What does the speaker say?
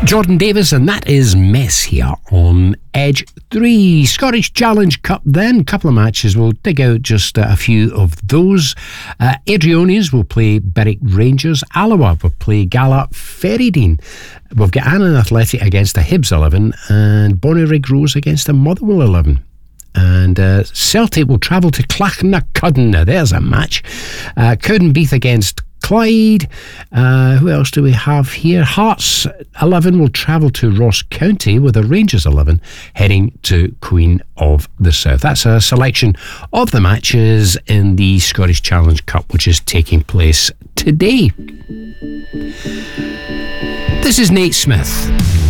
Jordan Davis, and that is Mess here on Edge 3. Scottish Challenge Cup then, a couple of matches. We'll dig out just a few of those. Adrionians will play Berwick Rangers. Alloa will play Gala Ferrydean. We've got Annan Athletic against the Hibs 11 and Bonnyrigg Rose against the Motherwell 11. And Celtic will travel to Clachnacudden. Now there's a match. Cowdenbeath against Clyde. Who else do we have here? Hearts 11 will travel to Ross County with the Rangers 11 heading to Queen of the South. That's a selection of the matches in the Scottish Challenge Cup, which is taking place today. This is Nate Smith.